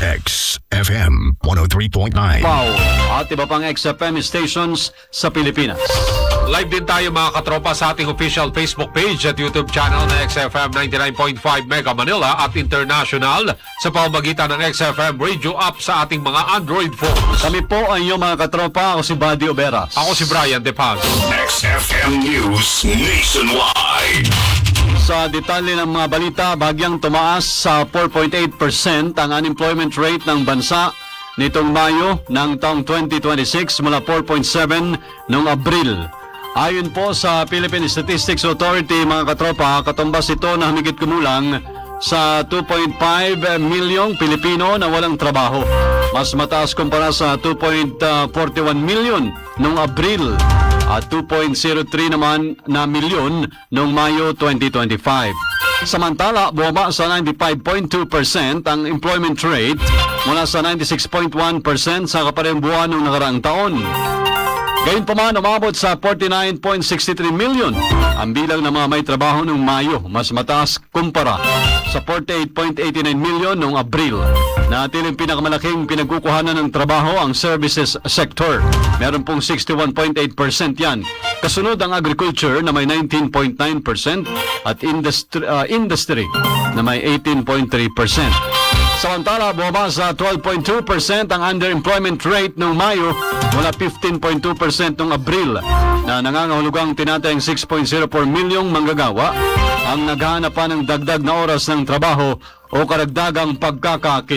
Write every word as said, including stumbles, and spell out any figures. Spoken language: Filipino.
X F M one oh three point nine. Wow! At iba pang X F M stations sa Pilipinas. Live din tayo mga katropa sa ating official Facebook page at YouTube channel na X F M ninety-nine point five Mega Manila at international sa pamamagitan ng X F M radio app sa ating mga Android phones. Kami po ang inyong mga katropa. Ako si Buddy Oberas. Ako si Brian De Paz. X F M News Nationwide. Sa detalye ng mga balita, bagyang tumaas sa four point eight percent ang unemployment rate ng bansa nitong Mayo ng taong twenty twenty-six mula four point seven noong Abril. Ayon po sa Philippine Statistics Authority, mga katropa, katumbas ito na humigit kumulang sa two point five milyong Pilipino na walang trabaho. Mas mataas kumpara sa two point four one milyon noong Abril at two point zero three naman na milyon noong Mayo twenty twenty-five. Samantala, bumaba sa ninety-five point two percent ang employment rate mula sa ninety-six point one percent sa kaparehong buwan noong nakaraang taon. Gayunpaman, umabot sa forty-nine point six three milyon ang bilang ng mga may trabaho noong Mayo, mas mataas kumpara sa forty-eight point eight nine milyon noong Abril. Natiling pinakamalaking pinagkukuhanan ng trabaho ang services sector. Meron pong sixty-one point eight percent yan. Kasunod ang agriculture na may nineteen point nine percent at industry, uh, industry na may eighteen point three percent. Samantala, bumaba sa twelve point two percent ang underemployment rate noong Mayo mula fifteen point two percent noong Abril, na nangangahulugang tinatayang six point zero four milyong manggagawa ang naghahanap pa ng dagdag na oras ng trabaho o karagdagang pagkakakita.